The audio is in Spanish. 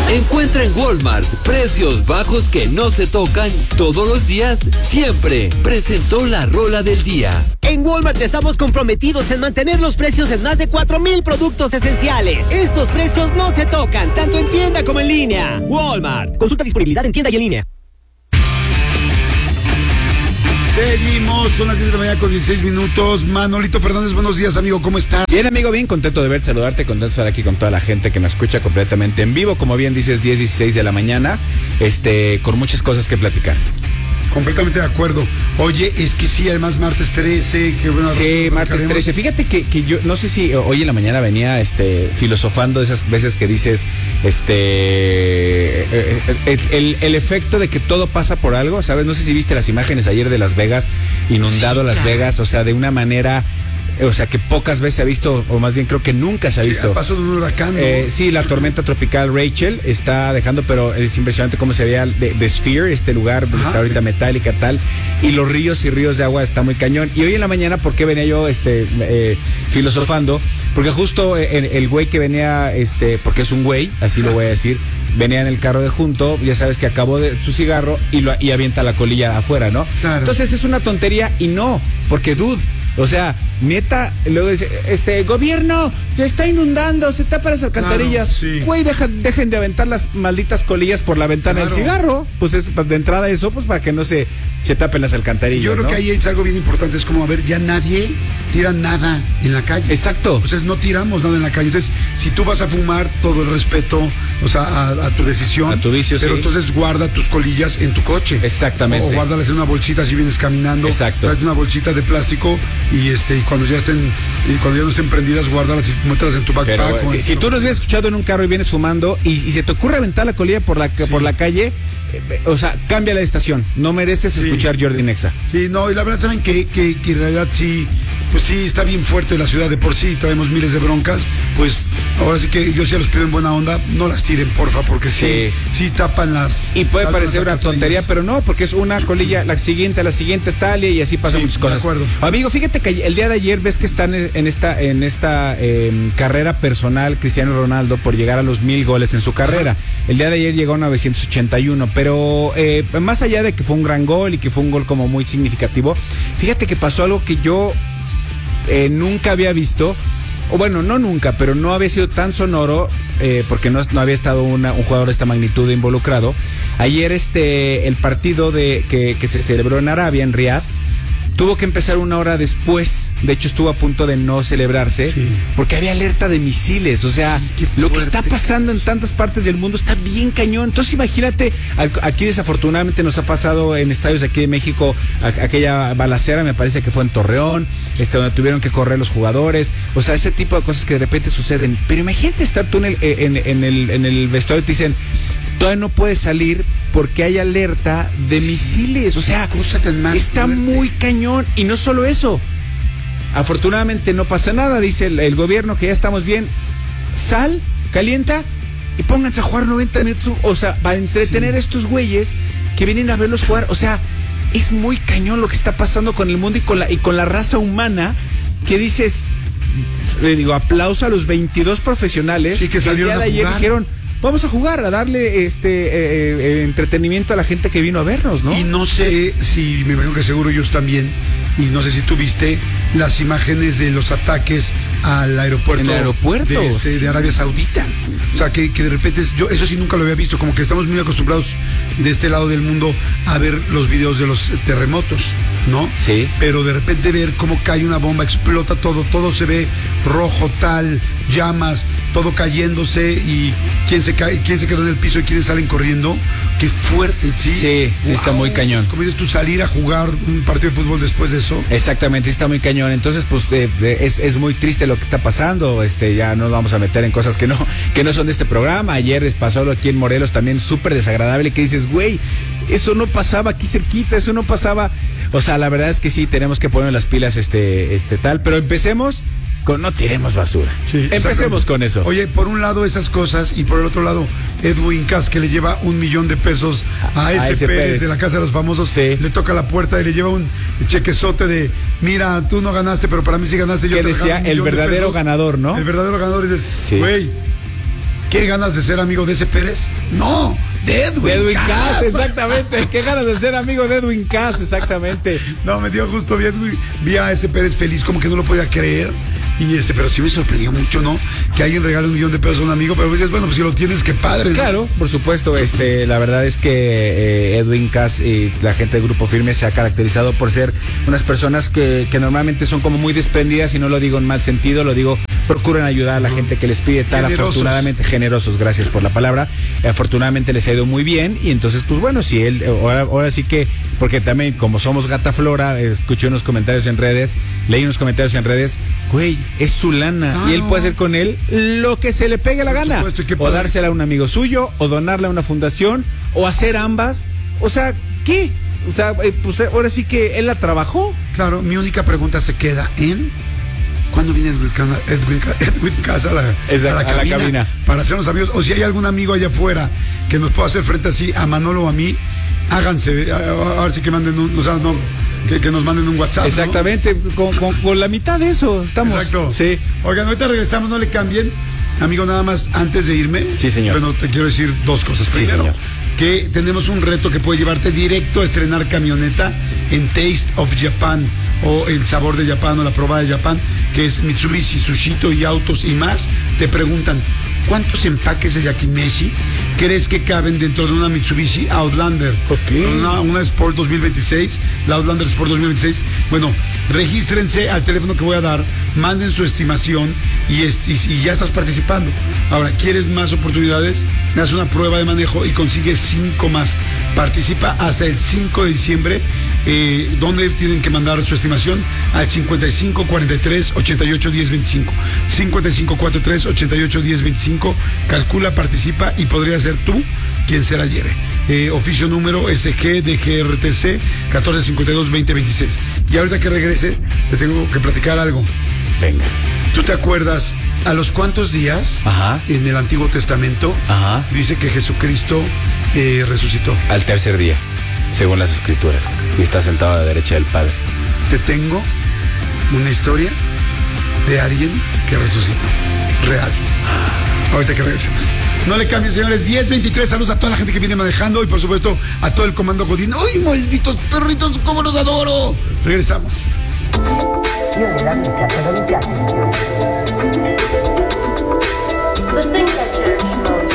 Encuentra en Walmart precios bajos que no se tocan todos los días, siempre. Presentó la rola del día. En Walmart estamos comprometidos en mantener los precios en más de 4,000 productos esenciales. Estos precios no se tocan, tanto en tienda como en línea. Walmart. Consulta disponibilidad en tienda y en línea. Seguimos, son las 10 de la mañana con 16 minutos. Manolito Fernández, buenos días, amigo, ¿cómo estás? Bien, amigo, bien contento de verte, saludarte, contento de estar aquí con toda la gente que me escucha completamente en vivo, como bien dices, 10:16 de la mañana, con muchas cosas que platicar. Completamente de acuerdo. Oye, es que sí, además martes 13, qué bueno. Sí, martes 13. Fíjate que yo no sé si hoy en la mañana venía filosofando de esas veces que dices el efecto de que todo pasa por algo, ¿sabes? No sé si viste las imágenes ayer de Las Vegas, inundado sí, Las Vegas, o sea, de una manera, o sea, que pocas veces se ha visto, o más bien creo que nunca se ha visto. Paso de un huracán, ¿no? Sí, la tormenta tropical Rachel está dejando, pero es impresionante cómo se veía de Sphere, este lugar donde está ahorita Metallica tal, y los ríos y ríos de agua está muy cañón. Y hoy en la mañana, ¿por qué venía yo filosofando? Porque justo el güey que venía, porque es un güey, así lo voy a decir, venía en el carro de junto, ya sabes que acabó de su cigarro y avienta la colilla afuera, ¿no? Claro. Entonces es una tontería y no, porque dude, o sea, neta, luego dice, gobierno, se está inundando, se tapan las alcantarillas. Claro, sí. Güey, dejen de aventar las malditas colillas por la ventana del cigarro. Pues es de entrada eso, pues para que no se tapen las alcantarillas. Yo creo que ahí es algo bien importante, es como, a ver, ya nadie tira nada en la calle. Exacto. O sea, no tiramos nada en la calle. Entonces, si tú vas a fumar, todo el respeto, o sea, a tu decisión. A tu vicio, pero sí. Entonces guarda tus colillas en tu coche. Exactamente. O guárdalas en una bolsita si vienes caminando. Exacto. Trae una bolsita de plástico y cuando ya no estén prendidas, guárdalas y mételas en tu backpack. Pero, si tú nos habías escuchado en un carro y vienes fumando y se te ocurre aventar la colilla por la calle, o sea, cambia la estación. No mereces escuchar Jordi Nexa. Sí, no, y la verdad, ¿saben que en realidad sí, pues sí, está bien fuerte la ciudad de por sí, traemos miles de broncas, pues ahora sí que yo sí los pido en buena onda, no las tiren, porfa, porque sí tapan las... Y puede parecer una tontería, pero no, porque es una colilla, la siguiente tal, y así pasan muchas cosas. De acuerdo. Amigo, fíjate que el día de ayer ves que están en esta carrera personal Cristiano Ronaldo por llegar a los 1,000 goles en su carrera. El día de ayer llegó a 981, pero más allá de que fue un gran gol y que fue un gol como muy significativo, fíjate que pasó algo que yo nunca había visto, o bueno, no nunca, pero no había sido tan sonoro, porque no había estado un jugador de esta magnitud involucrado. Ayer el partido que se celebró en Arabia, en Riad, tuvo que empezar 1 hora después. De hecho, estuvo a punto de no celebrarse porque había alerta de misiles. O sea, lo que está pasando en tantas partes del mundo está bien cañón. Entonces, imagínate, aquí desafortunadamente nos ha pasado en estadios de aquí de México aquella balacera, me parece que fue en Torreón, donde tuvieron que correr los jugadores. O sea, ese tipo de cosas que de repente suceden. Pero imagínate estar tú en el vestuario y te dicen, todavía no puedes salir porque hay alerta de misiles. O sea, está muy cañón. Y no solo eso, afortunadamente no pasa nada, dice el gobierno que ya estamos bien. Sal, calienta y pónganse a jugar 90 minutos. O sea, para entretener a estos güeyes que vienen a verlos jugar. O sea, es muy cañón lo que está pasando con el mundo y con la raza humana, que dices, le digo, aplauso a los 22 profesionales que el día de ayer dijeron, vamos a jugar, a darle entretenimiento a la gente que vino a vernos, ¿no? Y no sé si, me imagino que seguro ellos también, y no sé si tú viste las imágenes de los ataques al aeropuerto. En el aeropuerto de Arabia Saudita. Sí. O sea, que de repente, yo eso sí nunca lo había visto, como que estamos muy acostumbrados de este lado del mundo a ver los videos de los terremotos, ¿no? Sí. Pero de repente ver cómo cae una bomba, explota todo se ve rojo, llamas, todo cayéndose, y quién se quedó en el piso y quiénes salen corriendo. Qué fuerte, ¿sí? Sí, está muy cañón. Como dices tú, salir a jugar un partido de fútbol después de eso. Exactamente, está muy cañón. Entonces, pues es muy triste lo que está pasando. Ya nos vamos a meter en cosas que no son de este programa. Ayer pasó aquí en Morelos también súper desagradable, que dices, güey, eso no pasaba aquí cerquita, eso no pasaba. O sea, la verdad es que sí, tenemos que poner las pilas tal, pero empecemos con no tiremos basura. Sí, empecemos con eso. Oye, por un lado esas cosas, y por el otro lado Edwin Cass, que le lleva $1 millón a ese Pérez de la Casa de los Famosos, le toca la puerta y le lleva un chequezote de, mira, tú no ganaste, pero para mí sí ganaste. Que decía el verdadero ganador, ¿no? El verdadero ganador, y dices, güey, ¿Qué ganas de ser amigo de ese Pérez? No, de Edwin Cass, exactamente. ¿Qué ganas de ser amigo de Edwin Cass? Exactamente. No, me dio justo, vi a ese Pérez feliz, como que no lo podía creer. Y pero sí me sorprendió mucho, ¿no? Que alguien regale $1,000,000 a un amigo, pero dices, bueno, pues si lo tienes, qué padre, ¿no? Claro, por supuesto, la verdad es que Edwin Cass y la gente del Grupo Firme se ha caracterizado por ser unas personas que normalmente son como muy desprendidas, y no lo digo en mal sentido, lo digo, procuran ayudar a la gente que les pide tal, afortunadamente, generosos, gracias por la palabra, afortunadamente les ha ido muy bien, y entonces, pues bueno, si él, ahora sí que, porque también, como somos Gata Flora, escuché unos comentarios en redes, leí unos comentarios en redes, güey, es su lana, y él puede hacer con él lo que se le pegue la gana, o dársela a un amigo suyo, o donarla a una fundación, o hacer ambas, o sea, ¿qué? O sea, pues ahora sí que él la trabajó. Claro, mi única pregunta se queda en ¿cuándo viene Edwin Cass a la cabina para hacernos amigos? O si hay algún amigo allá afuera que nos pueda hacer frente así a Manolo o a mí, háganse, ahora sí que manden que nos manden un WhatsApp. Exactamente, ¿no? con la mitad de eso estamos. Exacto. Sí. Oigan, ahorita regresamos, no le cambien. Amigo, nada más antes de irme. Sí, señor. Bueno, te quiero decir dos cosas. Sí, Primero, señor. que tenemos un reto que puede llevarte directo a estrenar camioneta en Taste of Japan, o el sabor de Japón, o la prueba de Japón, que es Mitsubishi, Sushito y autos y más. Te preguntan, ¿cuántos empaques de yakimeshi crees que caben dentro de una Mitsubishi Outlander? Okay. Una Sport 2026, la Outlander Sport 2026. Bueno, regístrense al teléfono que voy a dar, manden su estimación y ya estás participando. Ahora, ¿quieres más oportunidades? Haz una prueba de manejo y consigues 5 más. Participa hasta el 5 de diciembre. ¿Dónde tienen que mandar su estimación? Al 5543-881025. 5543-881025. Calcula, participa y podría ser tú quien se la lleve. Oficio número SG de GRTC 1452-2026. Y ahorita que regrese, te tengo que platicar algo. Venga. ¿Tú te acuerdas a los cuántos días en el Antiguo Testamento dice que Jesucristo resucitó? Al tercer día, según las Escrituras, y está sentado a la derecha del Padre. Te tengo una historia de alguien que resucitó, real. Ahorita que regresemos. No le cambien, señores. 10:23, saludos a toda la gente que viene manejando y por supuesto a todo el comando Godín. ¡Ay, malditos perritos, cómo los adoro! Regresamos. Io nella vita cosa mi piace di più? The things